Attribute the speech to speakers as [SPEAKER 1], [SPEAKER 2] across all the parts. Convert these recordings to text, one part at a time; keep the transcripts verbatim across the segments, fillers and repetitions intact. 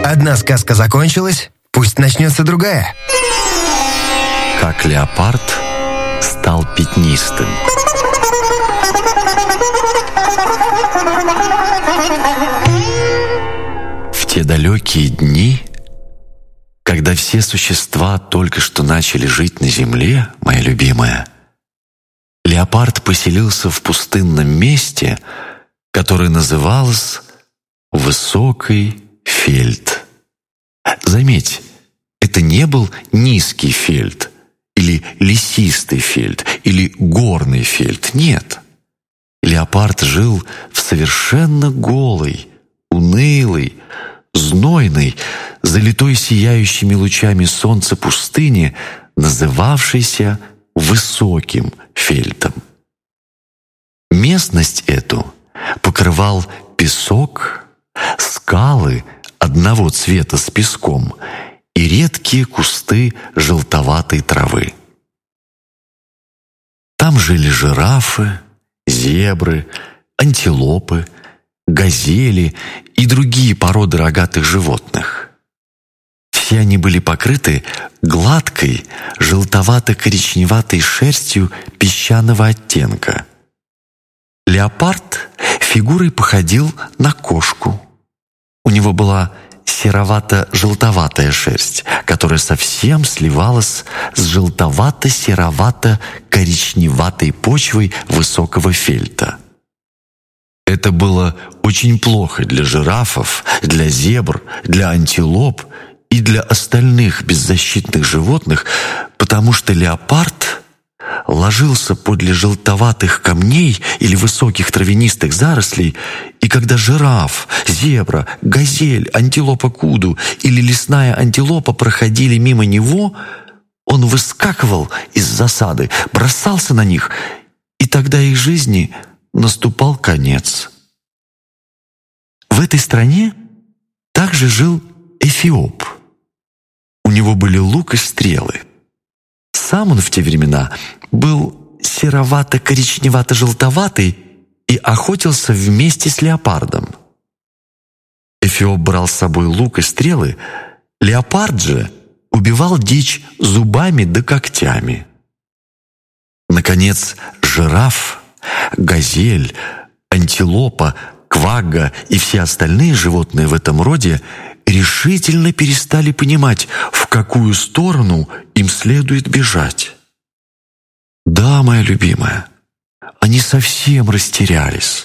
[SPEAKER 1] Одна сказка закончилась, пусть начнется другая.
[SPEAKER 2] Как леопард стал пятнистым. В те далекие дни, когда все существа только что начали жить на земле, моя любимая, леопард поселился в пустынном месте, которое называлось Высокий Фельд. Заметь, это не был низкий фельд, или лесистый фельд, или горный фельд. Нет. Леопард жил в совершенно голой, унылой, знойной, залитой сияющими лучами солнца пустыне, называвшейся Высоким Фельдом. Местность эту покрывал песок, скалы одного цвета с песком и редкие кусты желтоватой травы. Там жили жирафы, зебры, антилопы, газели и другие породы рогатых животных. Все они были покрыты гладкой, желтовато-коричневатой шерстью песчаного оттенка. Леопард фигурой походил на кошку. У него была серовато-желтоватая шерсть, которая совсем сливалась с желтовато-серовато-коричневатой почвой высокого фельда. Это было очень плохо для жирафов, для зебр, для антилоп и для остальных беззащитных животных, потому что леопард ложился подле желтоватых камней или высоких травянистых зарослей, и когда жираф, зебра, газель, антилопа куду или лесная антилопа проходили мимо него, он выскакивал из засады, бросался на них, и тогда их жизни наступал конец. В этой стране также жил Эфиоп. У него были лук и стрелы. Сам он в те времена был серовато-коричневато-желтоватый и охотился вместе с леопардом. Эфиоп брал с собой лук и стрелы, леопард же убивал дичь зубами да когтями. Наконец, жираф, газель, антилопа, квагга и все остальные животные в этом роде решительно перестали понимать, в какую сторону им следует бежать. Да, моя любимая, они совсем растерялись.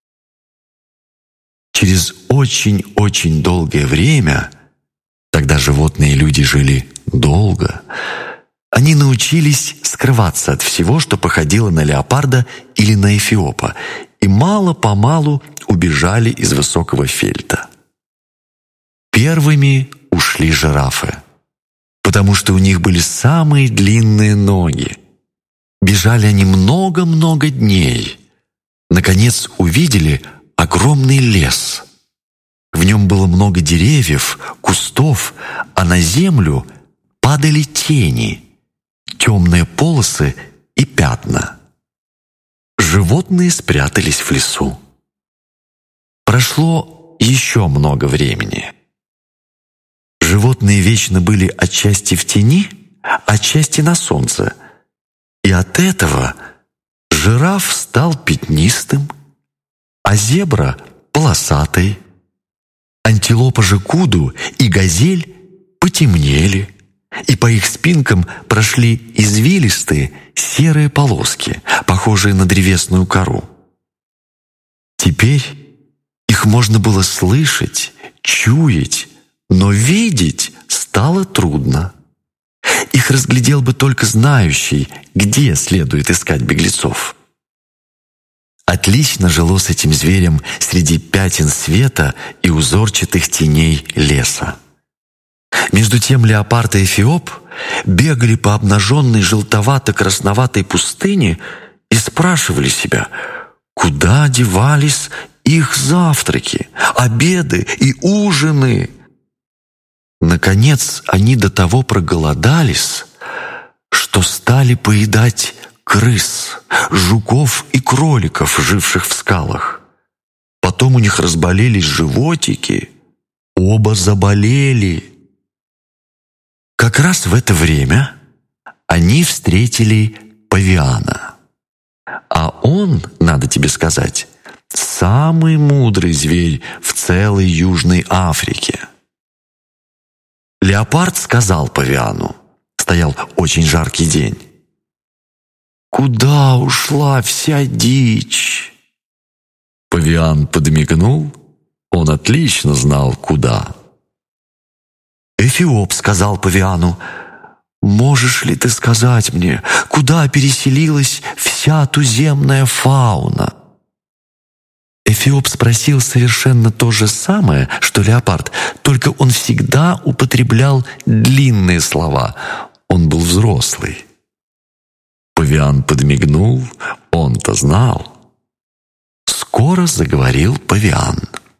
[SPEAKER 2] Через очень-очень долгое время, тогда животные и люди жили долго, они научились скрываться от всего, что походило на леопарда или на эфиопа, и мало-помалу убежали из высокого фельда. Первыми ушли жирафы, потому что у них были самые длинные ноги. Бежали они много-много дней. Наконец увидели огромный лес. В нем было много деревьев, кустов, а на землю падали тени, темные полосы и пятна. Животные спрятались в лесу. Прошло еще много времени. Животные вечно были отчасти в тени, отчасти на солнце. И от этого жираф стал пятнистым, а зебра — полосатой. Антилопа же куду и газель потемнели, и по их спинкам прошли извилистые серые полоски, похожие на древесную кору. Теперь их можно было слышать, чуять, но видеть стало трудно. Их разглядел бы только знающий, где следует искать беглецов. Отлично жило с этим зверем среди пятен света и узорчатых теней леса. Между тем леопард и эфиоп бегали по обнаженной желтовато-красноватой пустыне и спрашивали себя, куда девались их завтраки, обеды и ужины. Наконец они до того проголодались, что стали поедать крыс, жуков и кроликов, живших в скалах. Потом у них разболелись животики, оба заболели. Как раз в это время они встретили павиана. А он, надо тебе сказать, самый мудрый зверь в целой Южной Африке. Леопард сказал павиану, стоял очень жаркий день: «Куда ушла вся дичь?» Павиан подмигнул, он отлично знал, куда. Эфиоп сказал павиану: «Можешь ли ты сказать мне, куда переселилась вся туземная фауна?» Эфиоп спросил совершенно то же самое, что леопард, только он всегда употреблял длинные слова. Он был взрослый. Павиан подмигнул, он-то знал. Скоро заговорил павиан.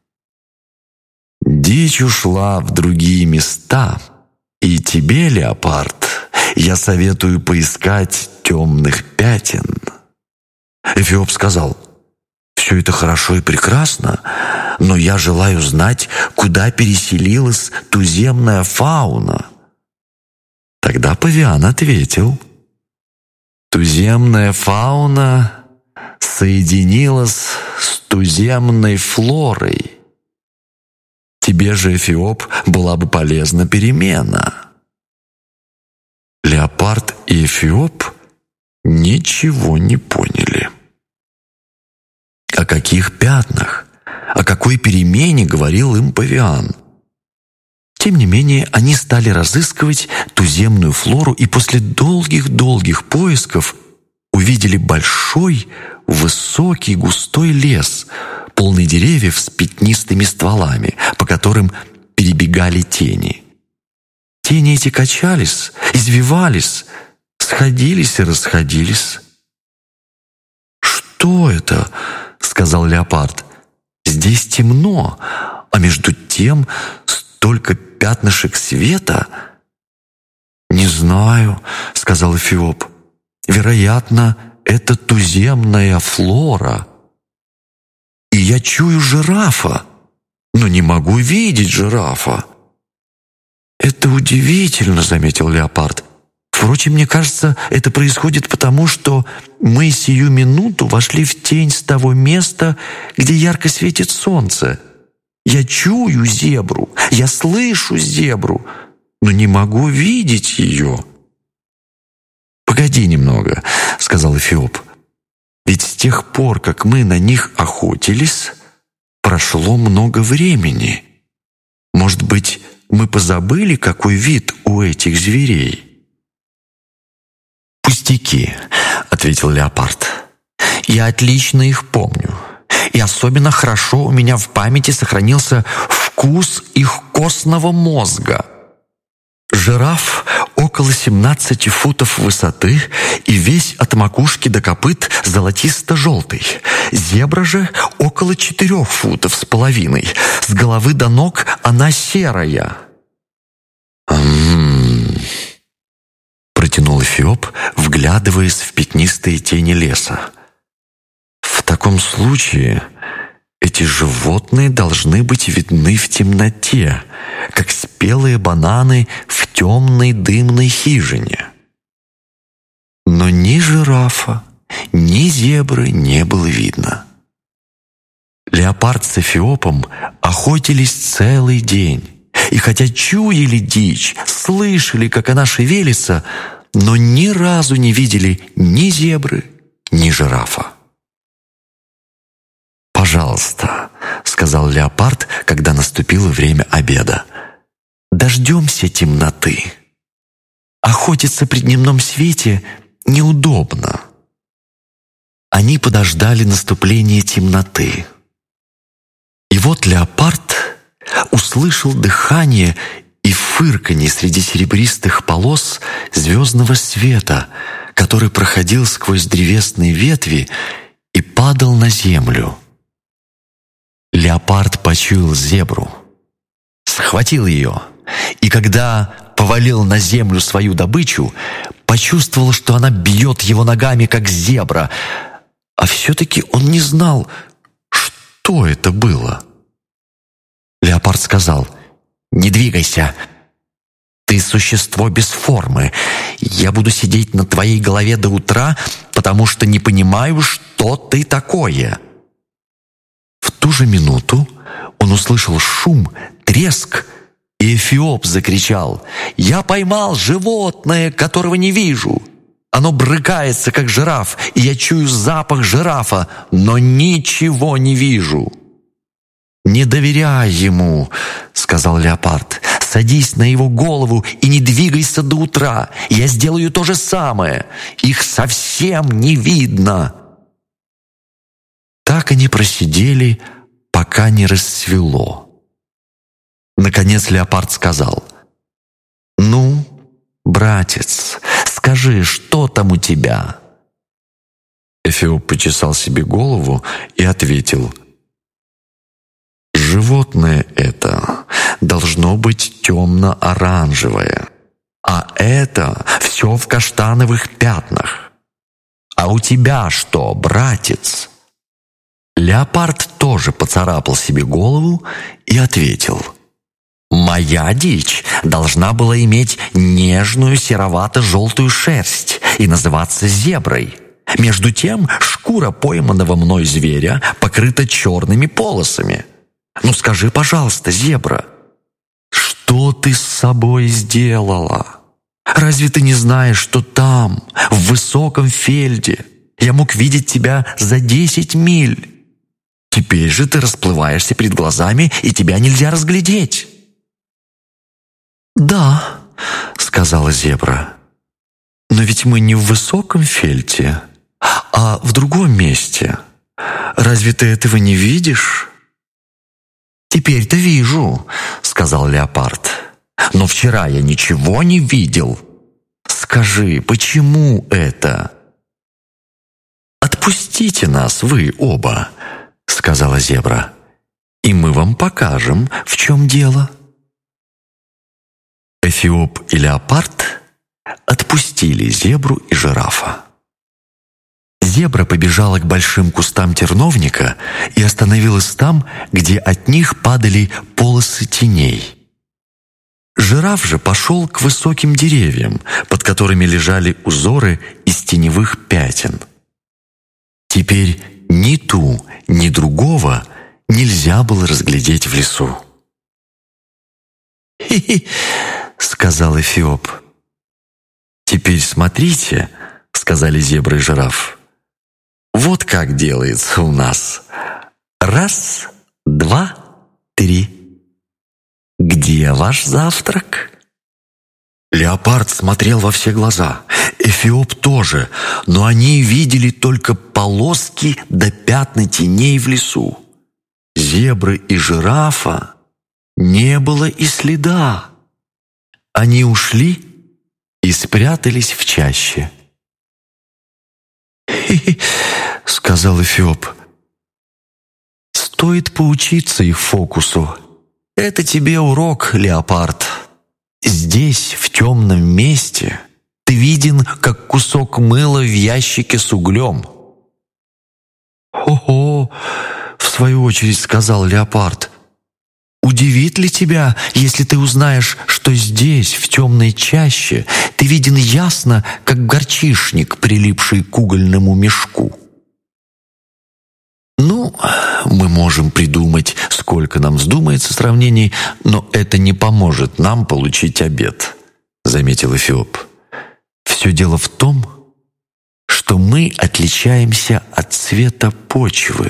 [SPEAKER 2] «Дичь ушла в другие места, и тебе, леопард, я советую поискать темных пятен». Эфиоп сказал: «Все это хорошо и прекрасно, но я желаю знать, куда переселилась туземная фауна». Тогда павиан ответил: «Туземная фауна соединилась с туземной флорой. Тебе же, Эфиоп, была бы полезна перемена». Леопард и Эфиоп ничего не поняли. О каких пятнах, о какой перемене говорил им павиан? Тем не менее, они стали разыскивать туземную флору и после долгих-долгих поисков увидели большой, высокий, густой лес, полный деревьев с пятнистыми стволами, по которым перебегали тени. Тени эти качались, извивались, сходились и расходились. «Что это?» — сказал леопард. «Здесь темно, а между тем столько пятнышек света». «Не знаю», — сказал Эфиоп. «Вероятно, это туземная флора. И я чую жирафа, но не могу видеть жирафа». «Это удивительно», — заметил леопард. «Впрочем, мне кажется, это происходит потому, что мы сию минуту вошли в тень с того места, где ярко светит солнце. Я чую зебру, я слышу зебру, но не могу видеть ее». «Погоди немного», — сказал Эфиоп. «Ведь с тех пор, как мы на них охотились, прошло много времени. Может быть, мы позабыли, какой вид у этих зверей?» «Пустяки», — ответил леопард. «Я отлично их помню. И особенно хорошо у меня в памяти сохранился вкус их костного мозга. Жираф около семнадцати футов высоты и весь от макушки до копыт золотисто-желтый. Зебра же около четырех футов с половиной. С головы до ног она серая». «М-м-м», протянул Эфиоп, вглядываясь в пятнистые тени леса. «В таком случае эти животные должны быть видны в темноте, как спелые бананы в темной дымной хижине». Но ни жирафа, ни зебры не было видно. Леопард с Эфиопом охотились целый день, и хотя чуяли дичь, слышали, как она шевелится, но ни разу не видели ни зебры, ни жирафа. «Пожалуйста», — сказал леопард, когда наступило время обеда, — «дождемся темноты. Охотиться при дневном свете неудобно». Они подождали наступления темноты. И вот леопард услышал дыхание и фырканье среди серебристых полос звездного света, который проходил сквозь древесные ветви и падал на землю. Леопард почуял зебру, схватил ее, и когда повалил на землю свою добычу, почувствовал, что она бьет его ногами, как зебра, а все-таки он не знал, что это было. Леопард сказал: не двигайся. Ты существо без формы. Я буду сидеть на твоей голове до утра, потому что не понимаю, что ты такое». В ту же минуту он услышал шум, треск, и Эфиоп закричал: «Я поймал животное, которого не вижу. Оно брыкается, как жираф, и я чую запах жирафа, но ничего не вижу». «Не доверяй ему», — сказал леопард. «Садись на его голову и не двигайся до утра. Я сделаю то же самое. Их совсем не видно». Так они просидели, пока не рассвело. Наконец леопард сказал: «Ну, братец, скажи, что там у тебя?» Эфиоп почесал себе голову и ответил: «Животное это должно быть темно-оранжевое, а это все в каштановых пятнах. А у тебя что, братец?» Леопард тоже поцарапал себе голову и ответил: «Моя дичь должна была иметь нежную серовато-желтую шерсть и называться зеброй. Между тем шкура пойманного мной зверя покрыта черными полосами. Ну скажи, пожалуйста, зебра, что ты с собой сделала? Разве ты не знаешь, что там, в высоком фельде, я мог видеть тебя за десять миль? Теперь же ты расплываешься перед глазами, и тебя нельзя разглядеть». «Да», — сказала зебра, — «но ведь мы не в высоком фельде, а в другом месте. Разве ты этого не видишь?» «Теперь-то вижу», — сказал леопард, — «но вчера я ничего не видел. Скажи, почему это?» «Отпустите нас, вы оба», — сказала зебра, — «и мы вам покажем, в чем дело». Эфиоп и леопард отпустили зебру и жирафа. Зебра побежала к большим кустам терновника и остановилась там, где от них падали полосы теней. Жираф же пошел к высоким деревьям, под которыми лежали узоры из теневых пятен. Теперь ни ту, ни другого нельзя было разглядеть в лесу. «Хи-хи», — сказал Эфиоп. «Теперь смотрите», — сказали зебра и жираф. «Вот как делается у нас. Раз, два, три. Где ваш завтрак?» Леопард смотрел во все глаза, Эфиоп тоже, но они видели только полоски да пятна теней в лесу. Зебры и жирафа не было и следа. Они ушли и спрятались в чаще. «Хи-хи», — сказал Эфиоп, — «стоит поучиться их фокусу. Это тебе урок, леопард. Здесь, в темном месте, ты виден, как кусок мыла в ящике с углем». «Хо-хо», — в свою очередь сказал леопард, — «удивит ли тебя, если ты узнаешь, что здесь, в темной чаще, ты виден ясно, как горчишник, прилипший к угольному мешку?» «Ну, мы можем придумать, сколько нам вздумается сравнений, но это не поможет нам получить обед», — заметил Эфиоп. «Все дело в том, что мы отличаемся от цвета почвы.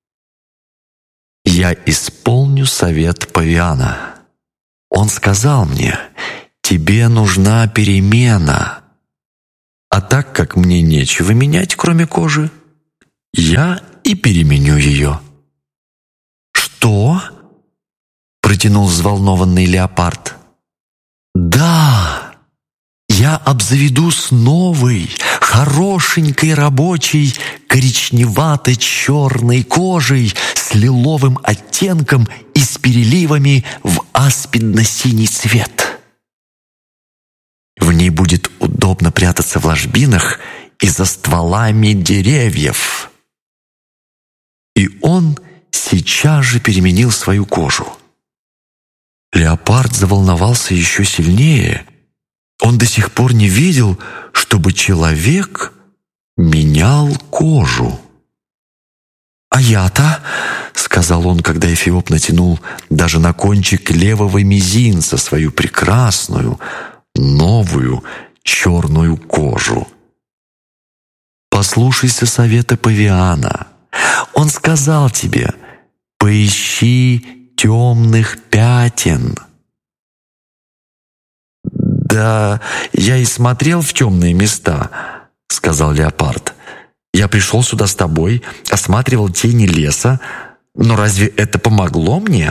[SPEAKER 2] Я исполню совет павиана. Он сказал мне: тебе нужна перемена. А так как мне нечего менять, кроме кожи, я и переменю ее». «Что?» — протянул взволнованный леопард. «Да, я обзаведусь новой, хорошенькой рабочей коричневато-черной кожей с лиловым оттенком и с переливами в аспидно-синий цвет. В ней будет удобно прятаться в ложбинах и за стволами деревьев». И он сейчас же переменил свою кожу. Леопард заволновался еще сильнее. Он до сих пор не видел, чтобы человек менял кожу. «А я-то», — сказал он, когда Эфиоп натянул даже на кончик левого мизинца свою прекрасную, новую, черную кожу. «Послушайся совета Павиана. Он сказал тебе, поищи темных пятен». «Да я и смотрел в темные места», — сказал Леопард. «Я пришел сюда с тобой, осматривал тени леса, но разве это помогло мне?»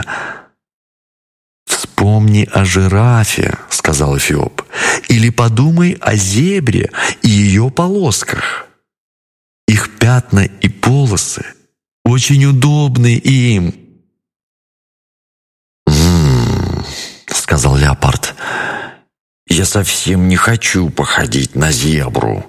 [SPEAKER 2] «Вспомни о жирафе», — сказал Эфиоп, «или подумай о зебре и ее полосках. Их пятна и полосы очень удобны им». «М-м-м», сказал Леопард, «я совсем не хочу походить на зебру».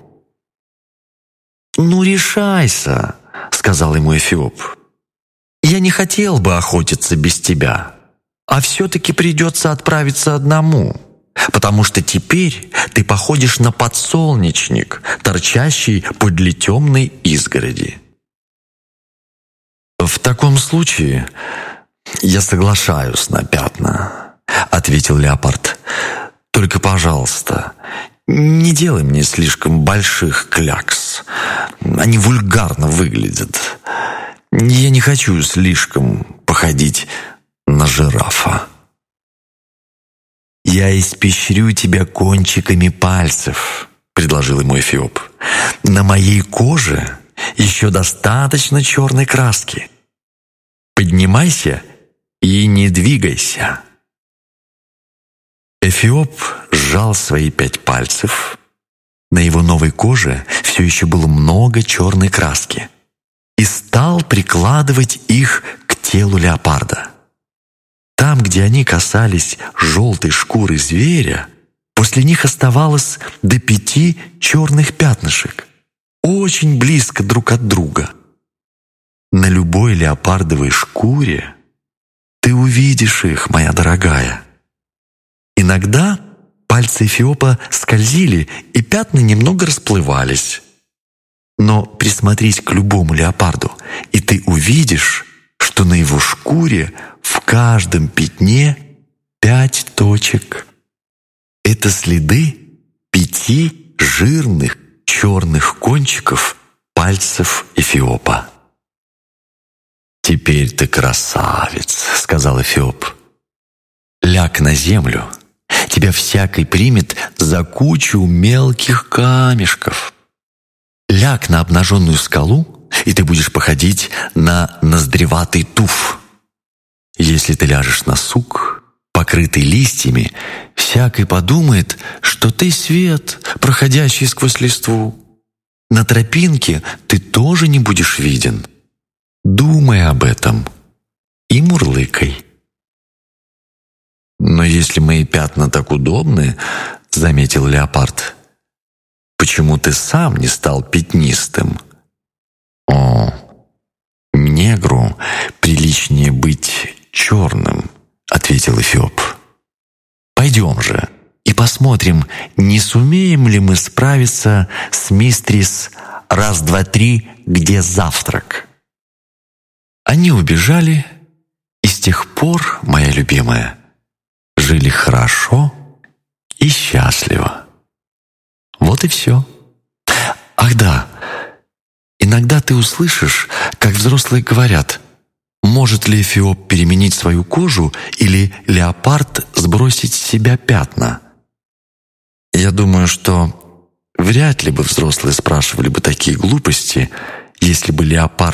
[SPEAKER 2] «Ну, решайся», — сказал ему Эфиоп. «Я не хотел бы охотиться без тебя, а все-таки придется отправиться одному, потому что теперь ты походишь на подсолнечник, торчащий подле темной изгороди». «В таком случае я соглашаюсь на пятна», — ответил Леопард. «Только, пожалуйста, не делай мне слишком больших клякс. Они вульгарно выглядят. Я не хочу слишком походить на жирафа». «Я испещрю тебя кончиками пальцев», — предложил ему Эфиоп. «На моей коже еще достаточно черной краски. Поднимайся и не двигайся». Эфиоп сжал свои пять пальцев. На его новой коже все еще было много черной краски и стал прикладывать их к телу леопарда. Там, где они касались желтой шкуры зверя, после них оставалось до пяти черных пятнышек, очень близко друг от друга. На любой леопардовой шкуре ты увидишь их, моя дорогая. Иногда пальцы Эфиопа скользили, и пятна немного расплывались. Но присмотрись к любому леопарду, и ты увидишь, что на его шкуре в каждом пятне пять точек. Это следы пяти жирных черных кончиков пальцев Эфиопа. «Теперь ты красавец», — сказал Эфиоп. «Ляг на землю. Тебя всякий примет за кучу мелких камешков. Ляг на обнаженную скалу, и ты будешь походить на ноздреватый туф. Если ты ляжешь на сук, покрытый листьями, всякий подумает, что ты свет, проходящий сквозь листву. На тропинке ты тоже не будешь виден. Думай об этом и мурлыкай». «Но если мои пятна так удобны, — заметил леопард, — почему ты сам не стал пятнистым?» «О, негру приличнее быть черным», — ответил Эфиоп. «Пойдем же и посмотрим, не сумеем ли мы справиться с мистрис раз-два-три, где завтрак». Они убежали, и с тех пор, моя любимая, жили хорошо и счастливо. Вот и все. Ах да, иногда ты услышишь, как взрослые говорят, может ли Эфиоп переменить свою кожу или леопард сбросить с себя пятна. Я думаю, что вряд ли бы взрослые спрашивали бы такие глупости, если бы леопард